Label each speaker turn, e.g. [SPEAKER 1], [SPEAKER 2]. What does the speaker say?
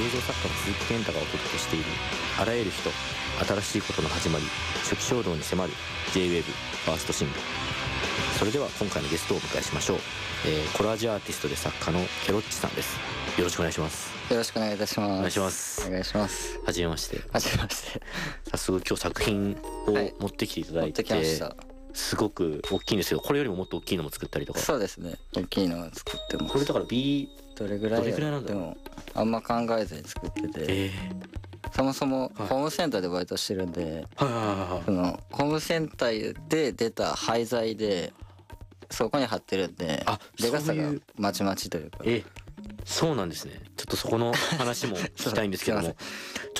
[SPEAKER 1] 映像作家の鈴木健太がお届けしているあらゆる人新しいことの始まり初期衝動に迫る J-WAVE ファーストシングル。それでは今回のゲストをお迎えしましょう。コラージュアーティストで作家のケロッチさんです。よろしくお願いします。
[SPEAKER 2] よろしくお願いいたします。
[SPEAKER 1] お願いします。
[SPEAKER 2] お願いします。
[SPEAKER 1] はじめまして。
[SPEAKER 2] はじめまして。
[SPEAKER 1] 早速今日作品を持ってきていただいて、
[SPEAKER 2] 持ってきました。
[SPEAKER 1] すごく大きいんですけど、これよりももっと大きいのも作ったりとか。
[SPEAKER 2] そうですね、大きいのを作ってます。
[SPEAKER 1] これだから B
[SPEAKER 2] どれぐらい
[SPEAKER 1] なんだろう。
[SPEAKER 2] でもあんま考えずに作ってて、そもそもホームセンターでバイトしてるんで、そのホームセンターで出た廃材でそこに貼ってるんで、でかさがまちまちというか。
[SPEAKER 1] そうなんですね。ちょっとそこの話も聞きたいんですけども